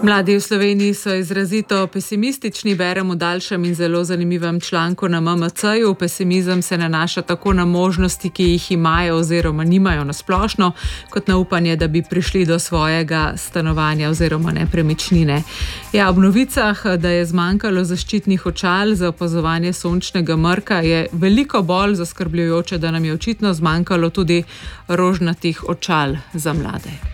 Mladi v Sloveniji so izrazito pesimistični, beremo v daljšem in zelo zanimivem članku na MMC-ju. Pesimizem se nanaša tako na možnosti, ki jih imajo oziroma nimajo na splošno, kot na upanje, da bi prišli do svojega stanovanja oziroma nepremičnine. Ja, ob novicah, da je zmanjkalo zaščitnih očal za opazovanje sončnega mrka, je veliko bolj zaskrbljujoče, da nam je očitno zmanjkalo tudi rožnatih očal za mlade.